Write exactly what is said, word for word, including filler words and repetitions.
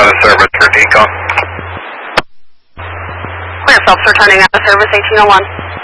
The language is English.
out of service for decon. Clear Phelps returning out of service eighteen oh one.